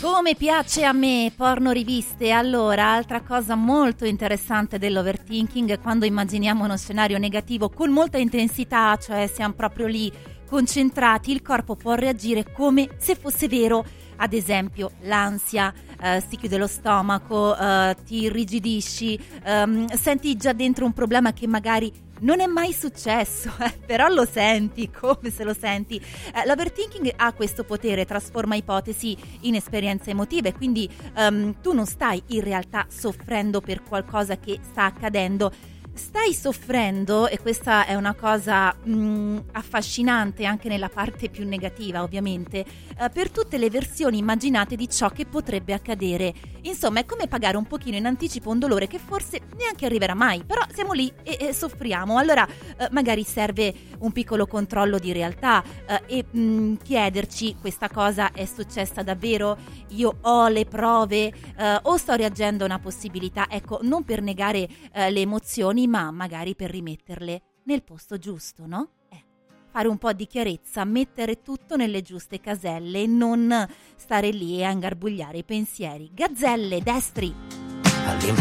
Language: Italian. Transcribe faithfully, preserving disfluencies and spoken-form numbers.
Come piace a me, porno riviste. Allora, altra cosa molto interessante dell'overthinking è quando immaginiamo uno scenario negativo con molta intensità, cioè siamo proprio lì concentrati, il corpo può reagire come se fosse vero. Ad esempio, l'ansia, eh, si chiude lo stomaco, eh, ti irrigidisci, ehm, senti già dentro un problema che magari non è mai successo, eh, però lo senti, come se lo senti. Eh, l'overthinking ha questo potere, trasforma ipotesi in esperienze emotive, quindi ehm, tu non stai in realtà soffrendo per qualcosa che sta accadendo, stai soffrendo, e questa è una cosa mh, affascinante anche nella parte più negativa ovviamente, eh, per tutte le versioni immaginate di ciò che potrebbe accadere. Insomma, è come pagare un pochino in anticipo un dolore che forse neanche arriverà mai, però siamo lì e, e soffriamo. Allora eh, magari serve un piccolo controllo di realtà eh, e mh, chiederci: questa cosa è successa davvero? Io ho le prove eh, o sto reagendo a una possibilità? Ecco, non per negare eh, le emozioni, ma magari per rimetterle nel posto giusto, no? Eh, fare un po' di chiarezza, mettere tutto nelle giuste caselle e non stare lì a ingarbugliare i pensieri. Gazzelle, destri!